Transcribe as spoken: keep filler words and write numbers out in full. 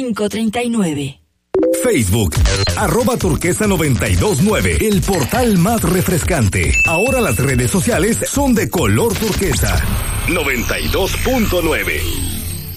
cinco treinta y nueve. Facebook, arroba turquesa noventa y dos nueve, el portal más refrescante. Ahora las redes sociales son de color turquesa. noventa y dos punto nueve.